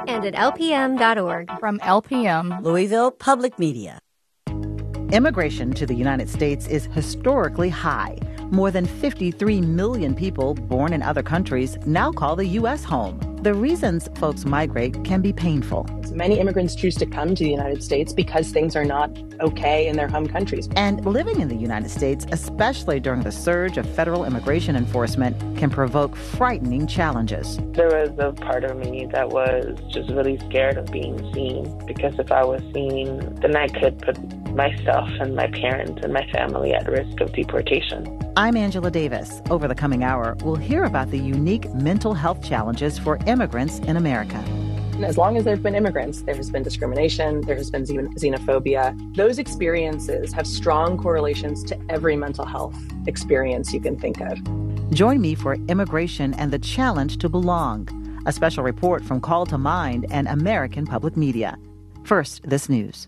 and at lpm.org. From LPM, Louisville Public Media. Immigration to the United States is historically high. More than 53 million people born in other countries now call the U.S. home. The reasons folks migrate can be painful. Many immigrants choose to come to the United States because things are not okay in their home countries. And living in the United States, especially during the surge of federal immigration enforcement, can provoke frightening challenges. There was a part of me that was just really scared of being seen, because if I was seen, then I could put myself and my parents and my family at risk of deportation. I'm Angela Davis. Over the coming hour, we'll hear about the unique mental health challenges for immigrants in America. As long as there have been immigrants, there has been discrimination, there has been xenophobia. Those experiences have strong correlations to every mental health experience you can think of. Join me for Immigration and the Challenge to Belong, a special report from Call to Mind and American Public Media. First, this news.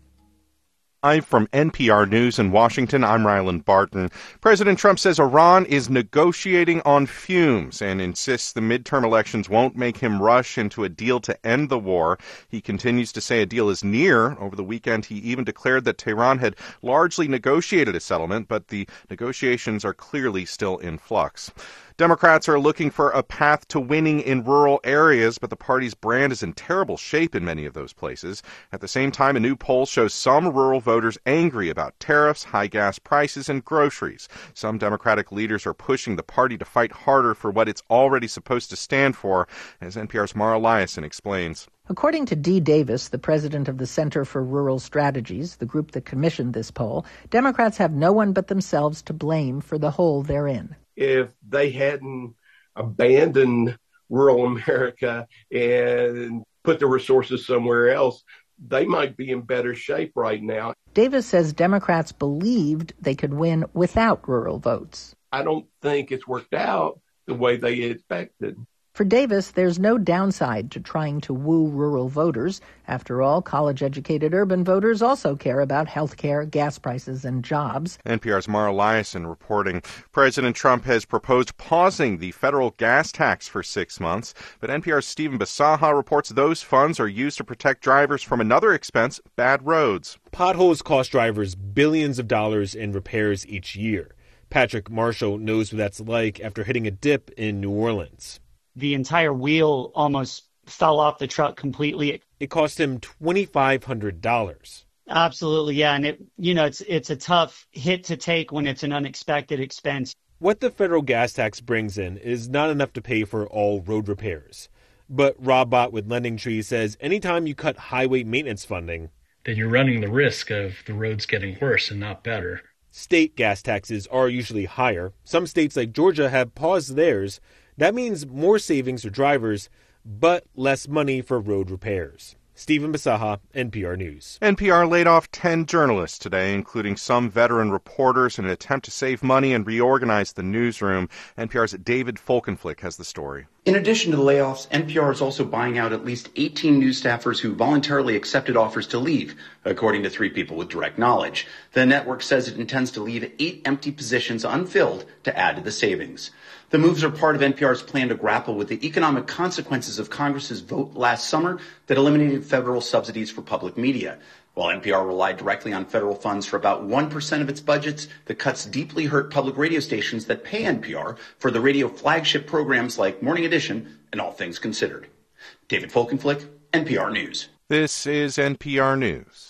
Live from NPR News in Washington, I'm Ryland Barton. President Trump says Iran is negotiating on fumes and insists the midterm elections won't make him rush into a deal to end the war. He continues to say a deal is near. Over the weekend, he even declared that Tehran had largely negotiated a settlement, but the negotiations are clearly still in flux. Democrats are looking for a path to winning in rural areas, but the party's brand is in terrible shape in many of those places. At the same time, a new poll shows some rural voters angry about tariffs, high gas prices, and groceries. Some Democratic leaders are pushing the party to fight harder for what it's already supposed to stand for, as NPR's Mara Liasson explains. According to Dee Davis, the president of the Center for Rural Strategies, the group that commissioned this poll, Democrats have no one but themselves to blame for the hole they're in. If they hadn't abandoned rural America and put the resources somewhere else, they might be in better shape right now. Davis says Democrats believed they could win without rural votes. I don't think it's worked out the way they expected. For Davis, there's no downside to trying to woo rural voters. After all, college-educated urban voters also care about health care, gas prices, and jobs. NPR's Mara Liasson reporting. President Trump has proposed pausing the federal gas tax for 6 months, but NPR's Stephen Basaha reports those funds are used to protect drivers from another expense, bad roads. Potholes cost drivers billions of dollars in repairs each year. Patrick Marshall knows what that's like after hitting a dip in New Orleans. The entire wheel almost fell off the truck completely. It cost him $2,500. Absolutely, yeah. And it's a tough hit to take when it's an unexpected expense. What the federal gas tax brings in is not enough to pay for all road repairs. But Rob Bott with Lending Tree says anytime you cut highway maintenance funding, then you're running the risk of the roads getting worse and not better. State gas taxes are usually higher. Some states like Georgia have paused theirs. That means more savings for drivers, but less money for road repairs. Stephen Basaha, NPR News. NPR laid off 10 journalists today, including some veteran reporters, in an attempt to save money and reorganize the newsroom. NPR's David Folkenflik has the story. In addition to the layoffs, NPR is also buying out at least 18 news staffers who voluntarily accepted offers to leave, according to 3 people with direct knowledge. The network says it intends to leave 8 empty positions unfilled to add to the savings. The moves are part of NPR's plan to grapple with the economic consequences of Congress's vote last summer that eliminated federal subsidies for public media. While NPR relied directly on federal funds for about 1% of its budgets, the cuts deeply hurt public radio stations that pay NPR for the radio flagship programs like Morning Edition and All Things Considered. David Folkenflik, NPR News. This is NPR News.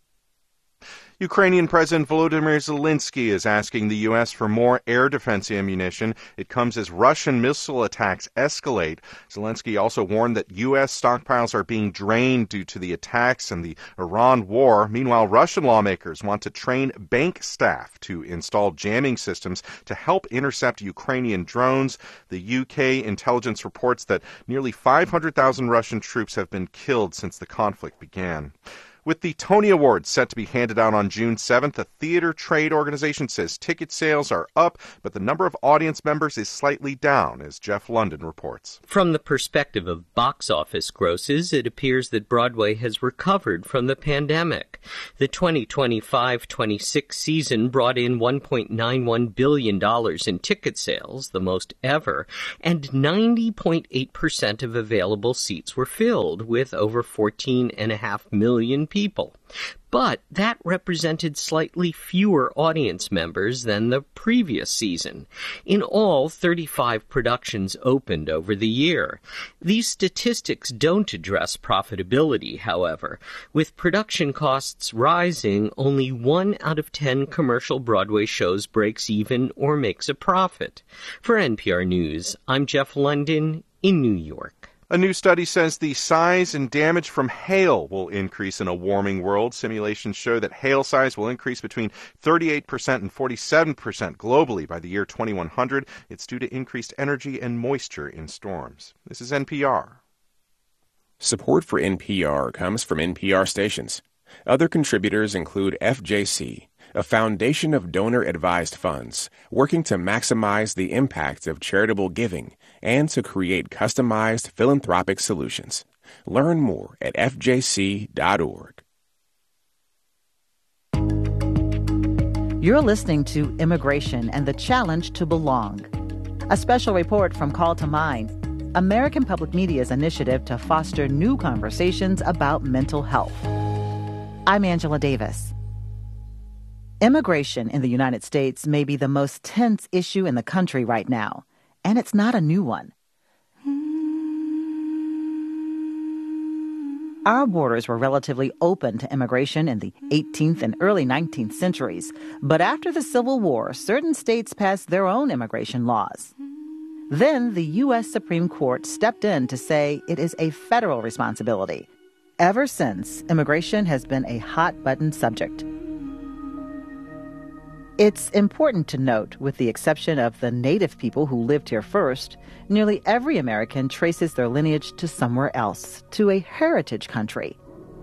Ukrainian President Volodymyr Zelensky is asking the U.S. for more air defense ammunition. It comes as Russian missile attacks escalate. Zelensky also warned that U.S. stockpiles are being drained due to the attacks and the Iran war. Meanwhile, Russian lawmakers want to train bank staff to install jamming systems to help intercept Ukrainian drones. The UK intelligence reports that nearly 500,000 Russian troops have been killed since the conflict began. With the Tony Awards set to be handed out on June 7th, the Theater Trade Organization says ticket sales are up, but the number of audience members is slightly down, as Jeff London reports. From the perspective of box office grosses, it appears that Broadway has recovered from the pandemic. The 2025-26 season brought in $1.91 billion in ticket sales, the most ever, and 90.8% of available seats were filled, with over 14.5 million people. But that represented slightly fewer audience members than the previous season. In all, 35 productions opened over the year. These statistics don't address profitability, however. With production costs rising, only 1 out of 10 commercial Broadway shows breaks even or makes a profit. For NPR News, I'm Jeff London in New York. A new study says the size and damage from hail will increase in a warming world. Simulations show that hail size will increase between 38% and 47% globally by the year 2100. It's due to increased energy and moisture in storms. This is NPR. Support for NPR comes from NPR stations. Other contributors include FJC, a foundation of donor-advised funds working to maximize the impact of charitable giving and to create customized philanthropic solutions. Learn more at fjc.org. You're listening to Immigration and the Challenge to Belong. A special report from Call to Mind, American Public Media's initiative to foster new conversations about mental health. I'm Angela Davis. Immigration in the United States may be the most tense issue in the country right now, and it's not a new one. Our borders were relatively open to immigration in the 18th and early 19th centuries, but after the Civil War, certain states passed their own immigration laws. Then the U.S. Supreme Court stepped in to say it is a federal responsibility. Ever since, immigration has been a hot-button subject. It's important to note, with the exception of the native people who lived here first, nearly every American traces their lineage to somewhere else, to a heritage country.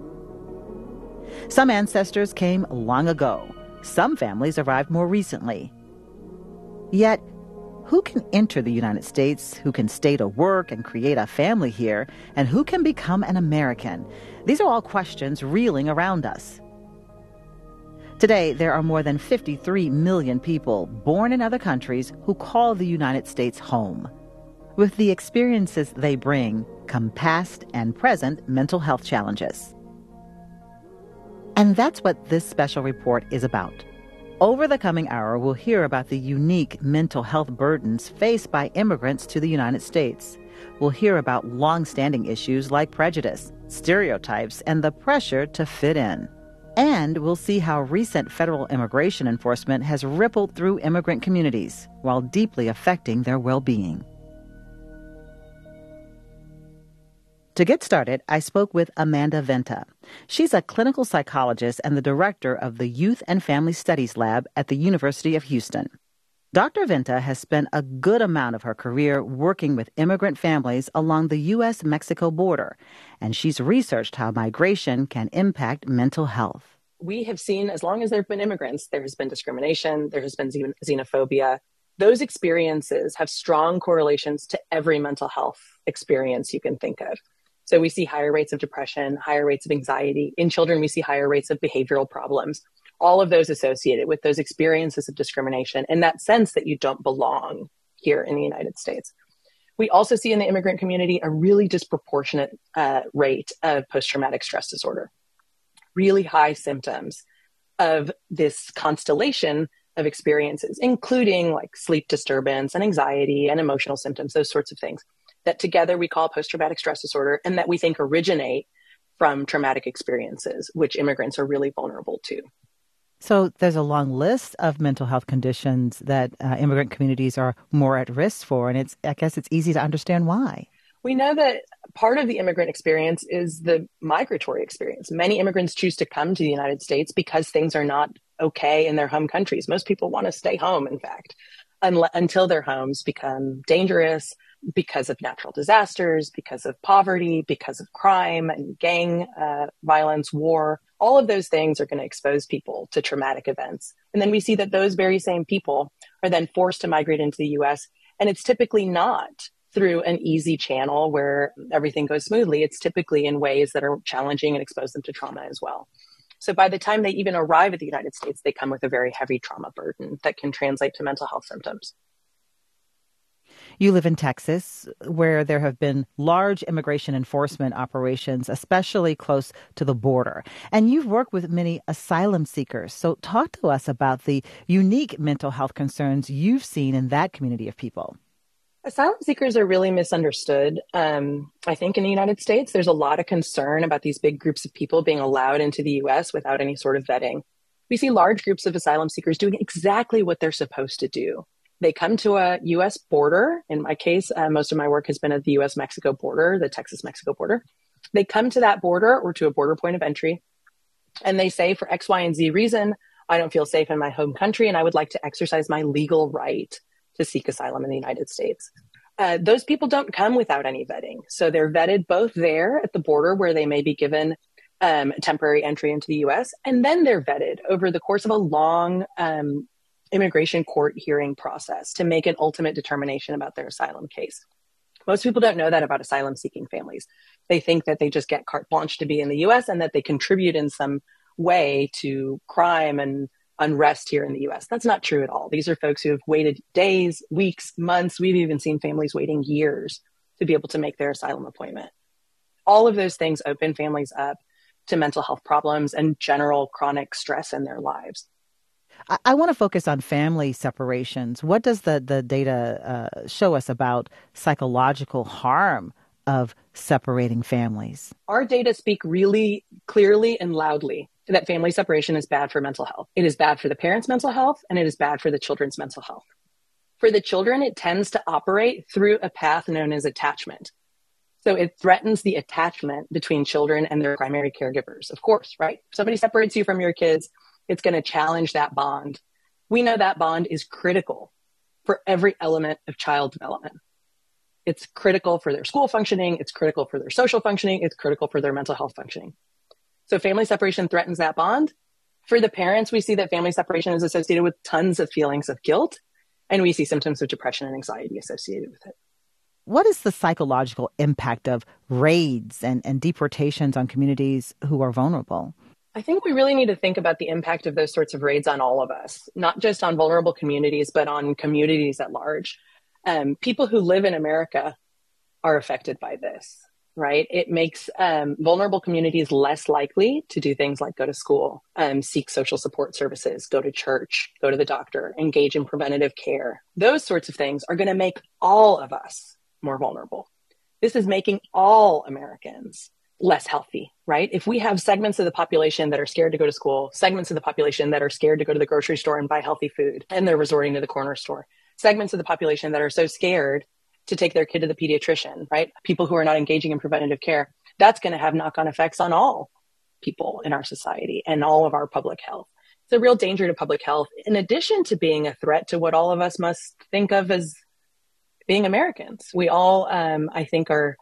Some ancestors came long ago. Some families arrived more recently. Yet, who can enter the United States, who can stay to work and create a family here, and who can become an American? These are all questions reeling around us. Today, there are more than 53 million people born in other countries who call the United States home. With the experiences they bring come past and present mental health challenges. And that's what this special report is about. Over the coming hour, we'll hear about the unique mental health burdens faced by immigrants to the United States. We'll hear about long-standing issues like prejudice, stereotypes, and the pressure to fit in. And we'll see how recent federal immigration enforcement has rippled through immigrant communities while deeply affecting their well-being. To get started, I spoke with Amanda Venta. She's a clinical psychologist and the director of the Youth and Family Studies Lab at the University of Houston. Dr. Venta has spent a good amount of her career working with immigrant families along the U.S.-Mexico border, and she's researched how migration can impact mental health. We have seen, as long as there have been immigrants, there has been discrimination, there has been xenophobia. Those experiences have strong correlations to every mental health experience you can think of. So we see higher rates of depression, higher rates of anxiety. In children, we see higher rates of behavioral problems. All of those associated with those experiences of discrimination and that sense that you don't belong here in the United States. We also see in the immigrant community a really disproportionate rate of post-traumatic stress disorder, really high symptoms of this constellation of experiences, including like sleep disturbance and anxiety and emotional symptoms, those sorts of things that together we call post-traumatic stress disorder and that we think originate from traumatic experiences, which immigrants are really vulnerable to. So there's a long list of mental health conditions that immigrant communities are more at risk for, and I guess it's easy to understand why. We know that part of the immigrant experience is the migratory experience. Many immigrants choose to come to the United States because things are not okay in their home countries. Most people want to stay home, in fact, until their homes become dangerous because of natural disasters, because of poverty, because of crime and gang violence, war. All of those things are going to expose people to traumatic events. And then we see that those very same people are then forced to migrate into the U.S. And it's typically not through an easy channel where everything goes smoothly. It's typically in ways that are challenging and expose them to trauma as well. So by the time they even arrive at the United States, they come with a very heavy trauma burden that can translate to mental health symptoms. You live in Texas, where there have been large immigration enforcement operations, especially close to the border. And you've worked with many asylum seekers. So talk to us about the unique mental health concerns you've seen in that community of people. Asylum seekers are really misunderstood. I think in the United States, there's a lot of concern about these big groups of people being allowed into the U.S. without any sort of vetting. We see large groups of asylum seekers doing exactly what they're supposed to do. They come to a U.S. border. In my case, most of my work has been at the U.S.-Mexico border, the Texas-Mexico border. They come to that border or to a border point of entry, and they say, for X, Y, and Z reason, I don't feel safe in my home country, and I would like to exercise my legal right to seek asylum in the United States. Those people don't come without any vetting. So they're vetted both there at the border where they may be given temporary entry into the U.S., and then they're vetted over the course of a long immigration court hearing process to make an ultimate determination about their asylum case. Most people don't know that about asylum seeking families. They think that they just get carte blanche to be in the U.S. and that they contribute in some way to crime and unrest here in the U.S. That's not true at all. These are folks who have waited days, weeks, months. We've even seen families waiting years to be able to make their asylum appointment. All of those things open families up to mental health problems and general chronic stress in their lives. I want to focus on family separations. What does the data show us about psychological harm of separating families? Our data speak really clearly and loudly that family separation is bad for mental health. It is bad for the parents' mental health, and it is bad for the children's mental health. For the children, it tends to operate through a path known as attachment. So it threatens the attachment between children and their primary caregivers. Of course, right? If somebody separates you from your kids, it's going to challenge that bond. We know that bond is critical for every element of child development. It's critical for their school functioning. It's critical for their social functioning. It's critical for their mental health functioning. So family separation threatens that bond. For the parents, we see that family separation is associated with tons of feelings of guilt, and we see symptoms of depression and anxiety associated with it. What is the psychological impact of raids and deportations on communities who are vulnerable? I think we really need to think about the impact of those sorts of raids on all of us, not just on vulnerable communities, but on communities at large. People who live in America are affected by this, right? It makes vulnerable communities less likely to do things like go to school, seek social support services, go to church, go to the doctor, engage in preventative care. Those sorts of things are going to make all of us more vulnerable. This is making all Americans less healthy, right? If we have segments of the population that are scared to go to school, segments of the population that are scared to go to the grocery store and buy healthy food, and they're resorting to the corner store, segments of the population that are so scared to take their kid to the pediatrician, right? People who are not engaging in preventative care, that's going to have knock-on effects on all people in our society and all of our public health. It's a real danger to public health, in addition to being a threat to what all of us must think of as being Americans. We all, I think, are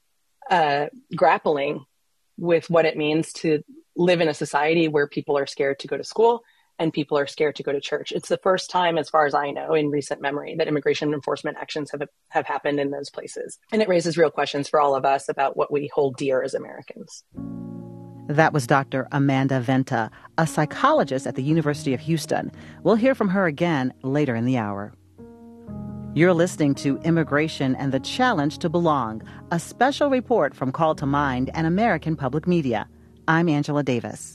grappling with what it means to live in a society where people are scared to go to school and people are scared to go to church. It's the first time, as far as I know, in recent memory that immigration enforcement actions have happened in those places. And it raises real questions for all of us about what we hold dear as Americans. That was Dr. Amanda Venta, a psychologist at the University of Houston. We'll hear from her again later in the hour. You're listening to Immigration and the Challenge to Belong, a special report from Call to Mind and American Public Media. I'm Angela Davis.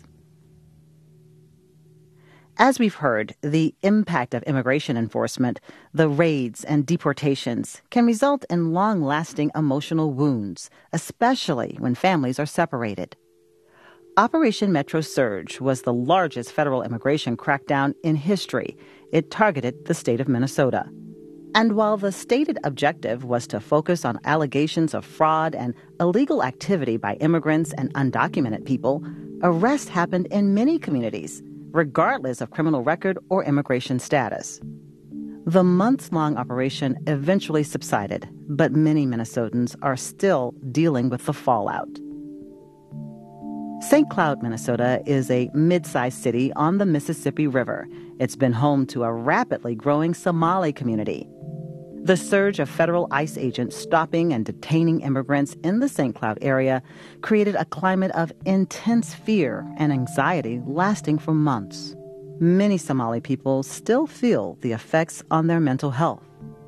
As we've heard, the impact of immigration enforcement, the raids and deportations, can result in long-lasting emotional wounds, especially when families are separated. Operation Metro Surge was the largest federal immigration crackdown in history. It targeted the state of Minnesota. And while the stated objective was to focus on allegations of fraud and illegal activity by immigrants and undocumented people, arrests happened in many communities, regardless of criminal record or immigration status. The months-long operation eventually subsided, but many Minnesotans are still dealing with the fallout. St. Cloud, Minnesota is a mid-sized city on the Mississippi River. It's been home to a rapidly growing Somali community. The surge of federal ICE agents stopping and detaining immigrants in the St. Cloud area created a climate of intense fear and anxiety lasting for months. Many Somali people still feel the effects on their mental health.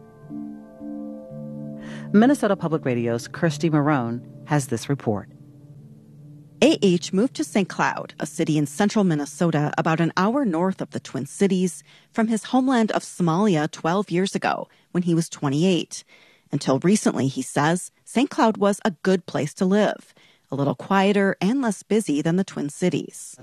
Minnesota Public Radio's Kirsty Marone has this report. A.H. moved to St. Cloud, a city in central Minnesota about an hour north of the Twin Cities, from his homeland of Somalia 12 years ago when he was 28. Until recently, he says, St. Cloud was a good place to live, a little quieter and less busy than the Twin Cities.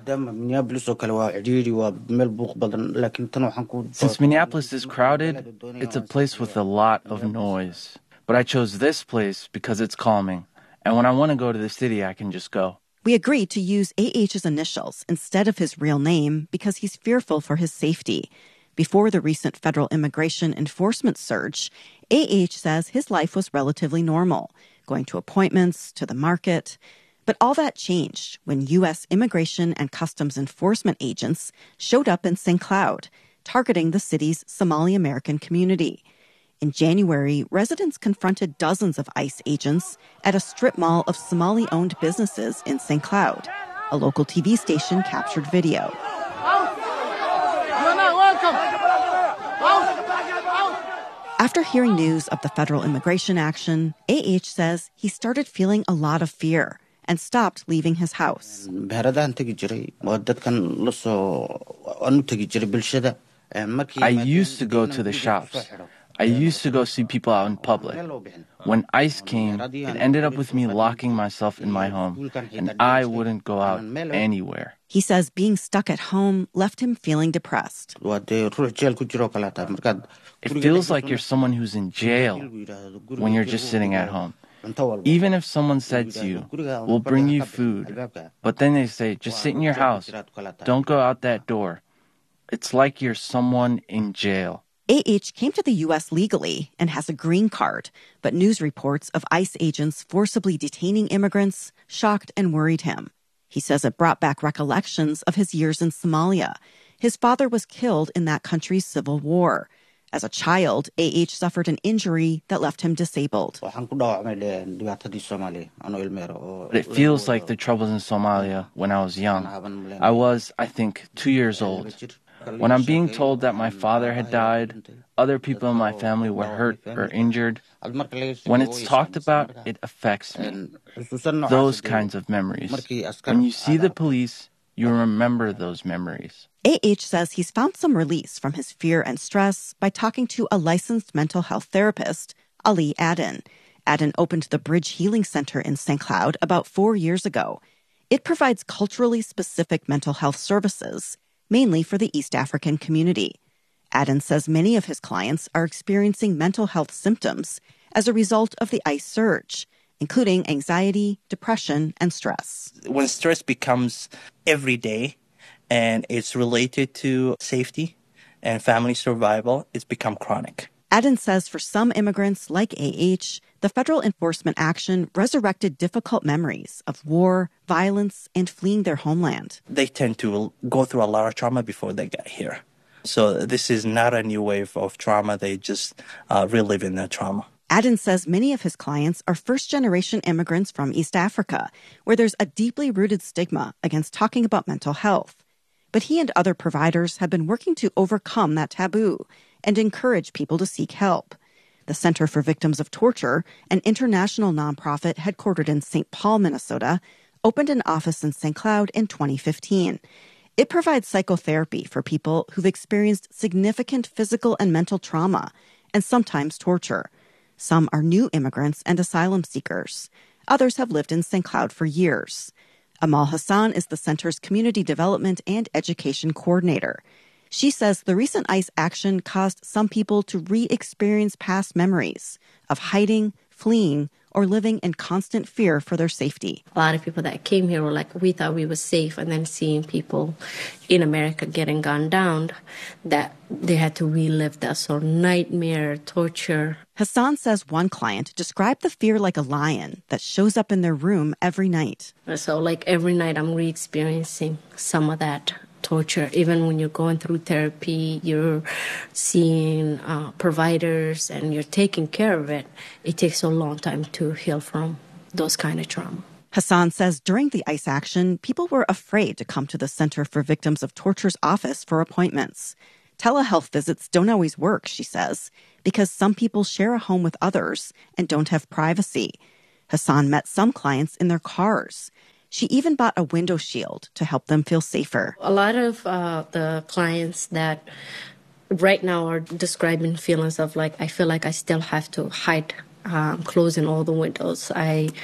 Since Minneapolis is crowded, it's a place with a lot of noise. But I chose this place because it's calming. And when I want to go to the city, I can just go. We agreed to use A.H.'s initials instead of his real name because he's fearful for his safety. Before the recent federal immigration enforcement surge, A.H. says his life was relatively normal, going to appointments, to the market. But all that changed when U.S. Immigration and Customs Enforcement agents showed up in St. Cloud, targeting the city's Somali American community. In January, residents confronted dozens of ICE agents at a strip mall of Somali-owned businesses in St. Cloud. A local TV station captured video. You're not welcome. After hearing news of the federal immigration action, A.H. says he started feeling a lot of fear and stopped leaving his house. I used to go to the shops. I used to go see people out in public. When ICE came, it ended up with me locking myself in my home, and I wouldn't go out anywhere. He says being stuck at home left him feeling depressed. It feels like you're someone who's in jail when you're just sitting at home. Even if someone said to you, we'll bring you food, but then they say, just sit in your house, don't go out that door. It's like you're someone in jail. A.H. came to the U.S. legally and has a green card, but news reports of ICE agents forcibly detaining immigrants shocked and worried him. He says it brought back recollections of his years in Somalia. His father was killed in that country's civil war. As a child, A.H. suffered an injury that left him disabled. But it feels like the troubles in Somalia when I was young. I was, I think, 2 years old. When I'm being told that my father had died, other people in my family were hurt or injured, when it's talked about, it affects me. Those kinds of memories. When you see the police, you remember those memories. A.H. says he's found some release from his fear and stress by talking to a licensed mental health therapist, Ali Aden. Aden opened the Bridge Healing Center in St. Cloud about 4 years ago. It provides culturally specific mental health services, mainly for the East African community. Aden says many of his clients are experiencing mental health symptoms as a result of the ICE surge, including anxiety, depression, and stress. When stress becomes every day and it's related to safety and family survival, it's become chronic. Aden says for some immigrants like A.H., the federal enforcement action resurrected difficult memories of war, violence, and fleeing their homeland. They tend to go through a lot of trauma before they get here. So this is not a new wave of trauma. They just relive in their trauma. Aden says many of his clients are first-generation immigrants from East Africa, where there's a deeply rooted stigma against talking about mental health. But he and other providers have been working to overcome that taboo and encourage people to seek help. The Center for Victims of Torture, an international nonprofit headquartered in St. Paul, Minnesota, opened an office in St. Cloud in 2015. It provides psychotherapy for people who've experienced significant physical and mental trauma, and sometimes torture. Some are new immigrants and asylum seekers. Others have lived in St. Cloud for years. Amal Hassan is the center's community development and education coordinator. She says the recent ICE action caused some people to re-experience past memories of hiding, fleeing, or living in constant fear for their safety. A lot of people that came here were like, we thought we were safe, and then seeing people in America getting gunned down, that they had to relive that sort of nightmare, torture. Hassan says one client described the fear like a lion that shows up in their room every night. So like every night I'm re-experiencing some of that torture. Even when you're going through therapy, you're seeing providers and you're taking care of it, it takes a long time to heal from those kind of trauma. Hassan says during the ICE action, people were afraid to come to the Center for Victims of Torture's office for appointments. Telehealth visits don't always work, she says, because some people share a home with others and don't have privacy. Hassan met some clients in their cars. She even bought a window shield to help them feel safer. A lot of the clients that right now are describing feelings of like, I feel like I still have to hide, closing all the windows. I'm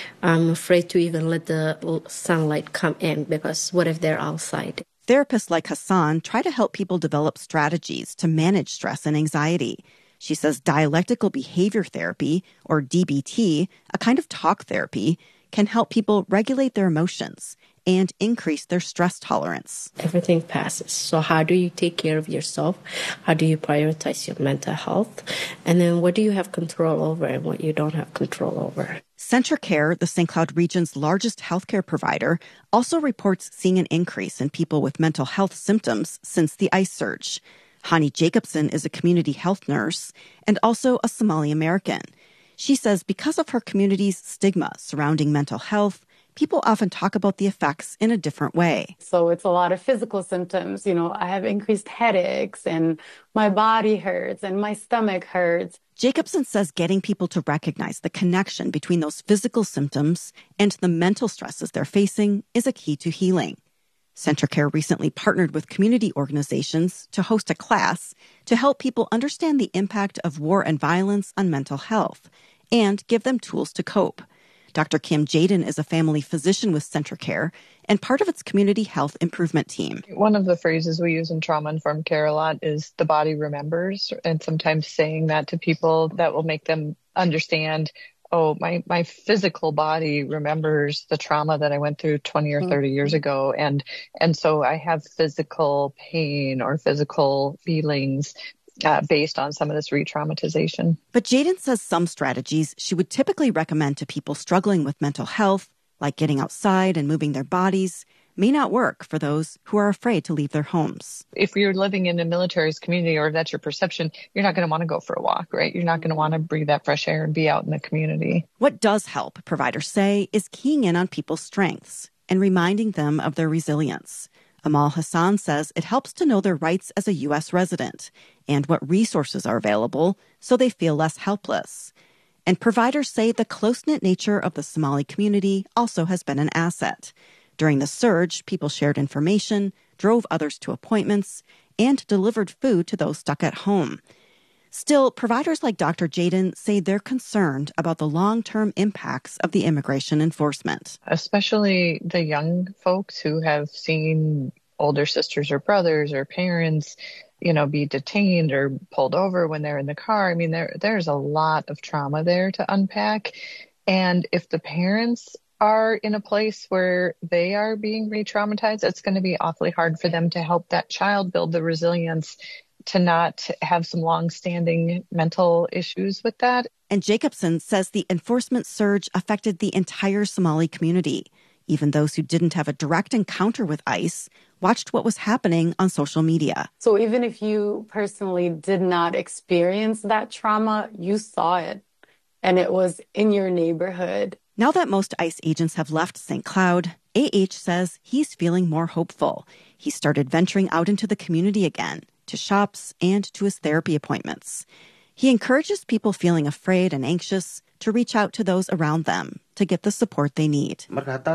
afraid to even let the sunlight come in because what if they're outside? Therapists like Hassan try to help people develop strategies to manage stress and anxiety. She says dialectical behavior therapy, or DBT, a kind of talk therapy, can help people regulate their emotions and increase their stress tolerance. Everything passes. So how do you take care of yourself? How do you prioritize your mental health? And then what do you have control over and what you don't have control over? CentraCare, the St. Cloud region's largest healthcare provider, also reports seeing an increase in people with mental health symptoms since the ICE surge. Hani Jacobson is a community health nurse and also a Somali American. She says because of her community's stigma surrounding mental health, people often talk about the effects in a different way. So it's a lot of physical symptoms. I have increased headaches and my body hurts and my stomach hurts. Jacobson says getting people to recognize the connection between those physical symptoms and the mental stresses they're facing is a key to healing. CentraCare recently partnered with community organizations to host a class to help people understand the impact of war and violence on mental health and give them tools to cope. Dr. Kim Jaden is a family physician with CentraCare and part of its community health improvement team. One of the phrases we use in trauma-informed care a lot is the body remembers, and sometimes saying that to people that will make them understand, oh, my physical body remembers the trauma that I went through 20 or 30 years ago. And so I have physical pain or physical feelings based on some of this re-traumatization. But Jaden says some strategies she would typically recommend to people struggling with mental health, like getting outside and moving their bodies, may not work for those who are afraid to leave their homes. If you're living in a military community, or if that's your perception, you're not going to want to go for a walk, right? You're not going to want to breathe that fresh air and be out in the community. What does help, providers say, is keying in on people's strengths and reminding them of their resilience. Amal Hassan says it helps to know their rights as a U.S. resident and what resources are available so they feel less helpless. And providers say the close-knit nature of the Somali community also has been an asset. During the surge, people shared information, drove others to appointments, and delivered food to those stuck at home. Still, providers like Dr. Jaden say they're concerned about the long-term impacts of the immigration enforcement. Especially the young folks who have seen older sisters or brothers or parents, be detained or pulled over when they're in the car. I mean, there's a lot of trauma there to unpack. And if the parents are in a place where they are being re-traumatized, it's going to be awfully hard for them to help that child build the resilience to not have some long-standing mental issues with that. And Jacobson says the enforcement surge affected the entire Somali community. Even those who didn't have a direct encounter with ICE watched what was happening on social media. So even if you personally did not experience that trauma, you saw it, and it was in your neighborhood. Now that most ICE agents have left St. Cloud, AH says he's feeling more hopeful. He started venturing out into the community again, to shops and to his therapy appointments. He encourages people feeling afraid and anxious to reach out to those around them to get the support they need.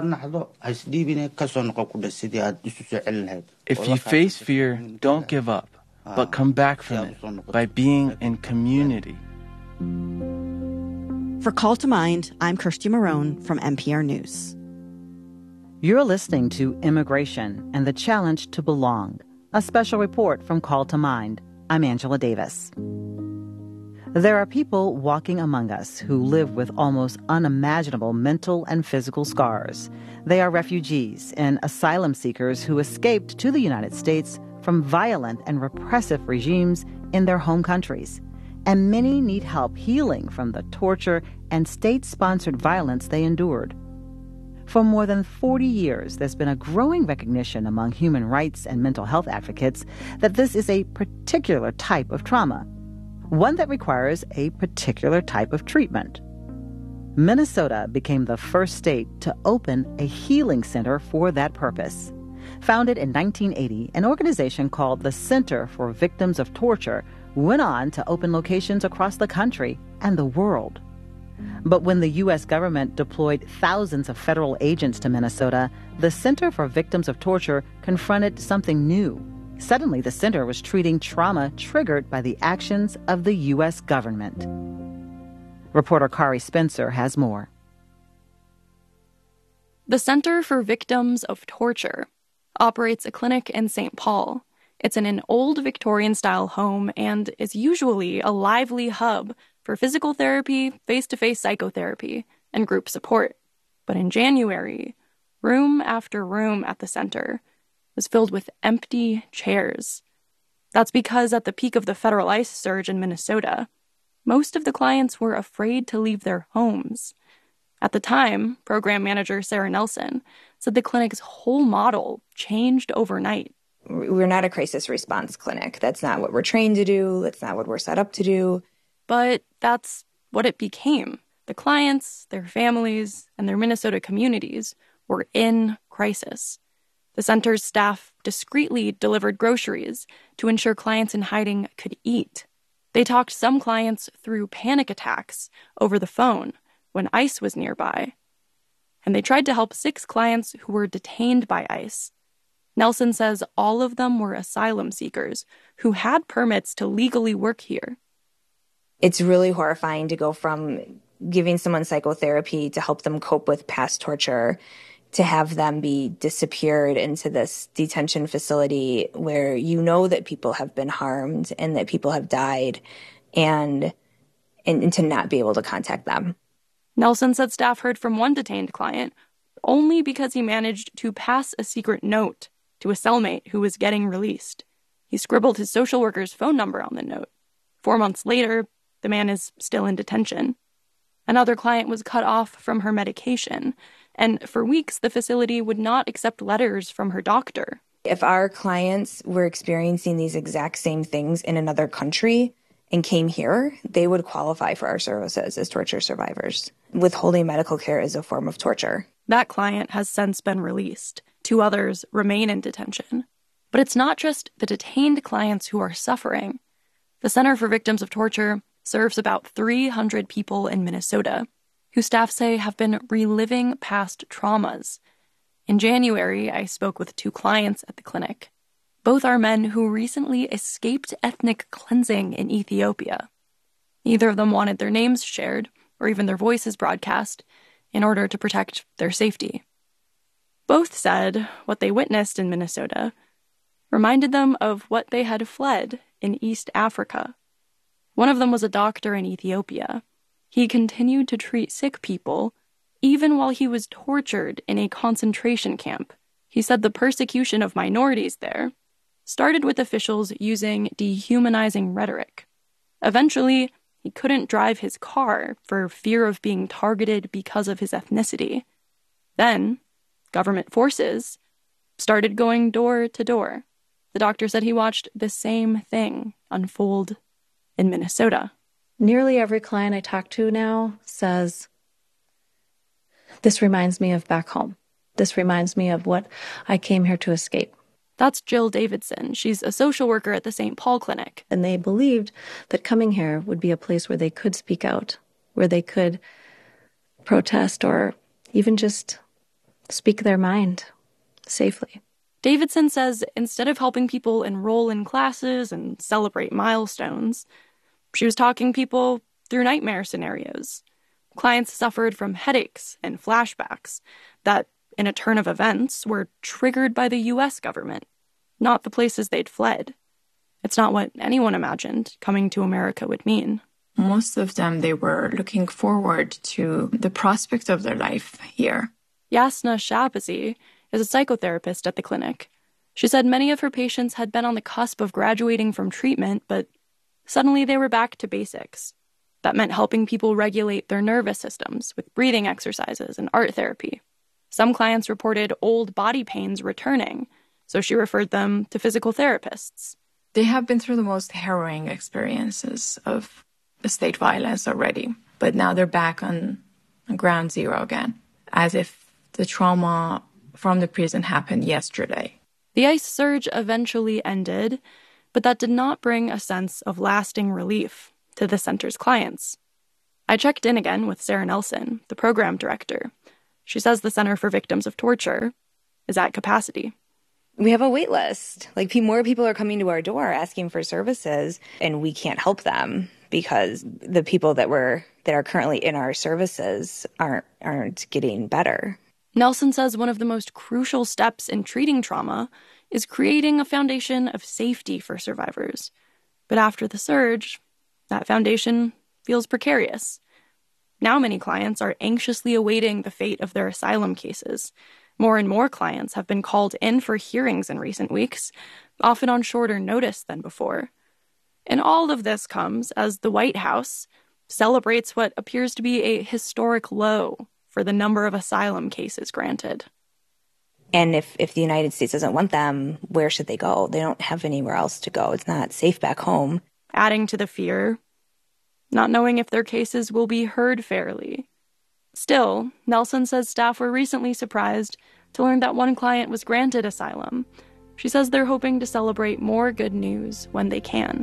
If you face fear, don't give up, but come back from it by being in community. For Call to Mind, I'm Kirsty Marone from NPR News. You're listening to Immigration and the Challenge to Belong, a special report from Call to Mind. I'm Angela Davis. There are people walking among us who live with almost unimaginable mental and physical scars. They are refugees and asylum seekers who escaped to the United States from violent and repressive regimes in their home countries. And many need help healing from the torture and state-sponsored violence they endured. For more than 40 years, there's been a growing recognition among human rights and mental health advocates that this is a particular type of trauma, one that requires a particular type of treatment. Minnesota became the first state to open a healing center for that purpose. Founded in 1980, an organization called the Center for Victims of Torture went on to open locations across the country and the world. But when the U.S. government deployed thousands of federal agents to Minnesota, the Center for Victims of Torture confronted something new. Suddenly, the center was treating trauma triggered by the actions of the U.S. government. Reporter Kari Spencer has more. The Center for Victims of Torture operates a clinic in St. Paul. It's in an old Victorian-style home and is usually a lively hub for physical therapy, face-to-face psychotherapy, and group support. But in January, room after room at the center was filled with empty chairs. That's because at the peak of the federal ICE surge in Minnesota, most of the clients were afraid to leave their homes. At the time, program manager Sarah Nelson said the clinic's whole model changed overnight. We're not a crisis response clinic. That's not what we're trained to do. That's not what we're set up to do. But that's what it became. The clients, their families, and their Minnesota communities were in crisis. The center's staff discreetly delivered groceries to ensure clients in hiding could eat. They talked some clients through panic attacks over the phone when ICE was nearby. And they tried to help 6 clients who were detained by ICE. Nelson says all of them were asylum seekers who had permits to legally work here. It's really horrifying to go from giving someone psychotherapy to help them cope with past torture to have them be disappeared into this detention facility where you know that people have been harmed and that people have died and to not be able to contact them. Nelson said staff heard from one detained client only because he managed to pass a secret note to a cellmate who was getting released. He scribbled his social worker's phone number on the note. 4 months later, the man is still in detention. Another client was cut off from her medication, and for weeks the facility would not accept letters from her doctor. If our clients were experiencing these exact same things in another country and came here, they would qualify for our services as torture survivors. Withholding medical care is a form of torture. That client has since been released. 2 others remain in detention. But it's not just the detained clients who are suffering. The Center for Victims of Torture serves about 300 people in Minnesota, who staff say have been reliving past traumas. In January, I spoke with 2 clients at the clinic. Both are men who recently escaped ethnic cleansing in Ethiopia. Neither of them wanted their names shared, or even their voices broadcast, in order to protect their safety. Both said what they witnessed in Minnesota reminded them of what they had fled in East Africa. One of them was a doctor in Ethiopia. He continued to treat sick people even while he was tortured in a concentration camp. He said the persecution of minorities there started with officials using dehumanizing rhetoric. Eventually, he couldn't drive his car for fear of being targeted because of his ethnicity. Then, government forces started going door to door. The doctor said he watched the same thing unfold in Minnesota. Nearly every client I talk to now says, this reminds me of back home. This reminds me of what I came here to escape. That's Jill Davidson. She's a social worker at the St. Paul Clinic. And they believed that coming here would be a place where they could speak out, where they could protest or even just speak their mind safely. Davidson says instead of helping people enroll in classes and celebrate milestones, she was talking people through nightmare scenarios. Clients suffered from headaches and flashbacks that, in a turn of events, were triggered by the U.S. government, not the places they'd fled. It's not what anyone imagined coming to America would mean. most of them, they were looking forward to the prospect of their life here. Yasna Shahbazi is a psychotherapist at the clinic. She said many of her patients had been on the cusp of graduating from treatment, but suddenly they were back to basics. That meant helping people regulate their nervous systems with breathing exercises and art therapy. Some clients reported old body pains returning, so she referred them to physical therapists. They have been through the most harrowing experiences of state violence already, but now they're back on ground zero again, as if the trauma from the prison happened yesterday. The ICE surge eventually ended, but that did not bring a sense of lasting relief to the center's clients. I checked in again with Sarah Nelson, the program director. She says the Center for Victims of Torture is at capacity. We have a wait list. Like, more people are coming to our door asking for services, and we can't help them because the people that are currently in our services aren't getting better. Nelson says one of the most crucial steps in treating trauma is creating a foundation of safety for survivors. But after the surge, that foundation feels precarious. Now many clients are anxiously awaiting the fate of their asylum cases. More and more clients have been called in for hearings in recent weeks, often on shorter notice than before. And all of this comes as the White House celebrates what appears to be a historic low for the number of asylum cases granted. And if the United States doesn't want them, where should they go? They don't have anywhere else to go. It's not safe back home. Adding to the fear, not knowing if their cases will be heard fairly. Still, Nelson says staff were recently surprised to learn that one client was granted asylum. She says they're hoping to celebrate more good news when they can.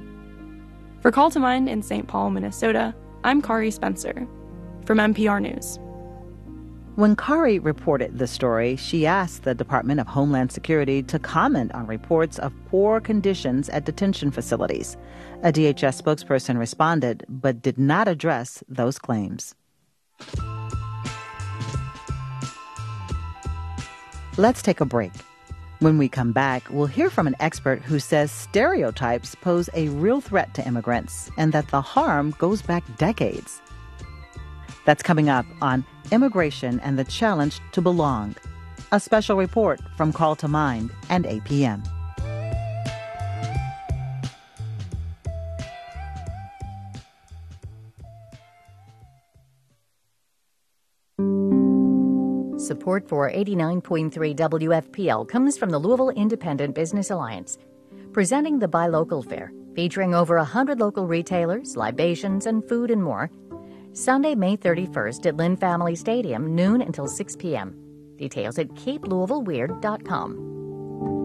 For Call to Mind in St. Paul, Minnesota, I'm Kari Spencer from NPR News. When Kari reported the story, she asked the Department of Homeland Security to comment on reports of poor conditions at detention facilities. A DHS spokesperson responded, but did not address those claims. Let's take a break. When we come back, we'll hear from an expert who says stereotypes pose a real threat to immigrants and that the harm goes back decades. That's coming up on Immigration and the Challenge to Belong. A special report from Call to Mind and APM. Support for 89.3 WFPL comes from the Louisville Independent Business Alliance, presenting the Buy Local Fair, featuring over 100 local retailers, libations, and food and more. Sunday, May 31st at Lynn Family Stadium, noon until 6 p.m. Details at KeepLouisvilleWeird.com.